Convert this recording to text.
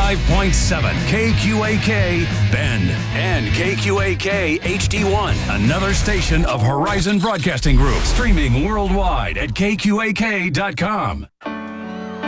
KQAK Bend and KQAK HD1, another station of Horizon Broadcasting Group, streaming worldwide at KQAK.com.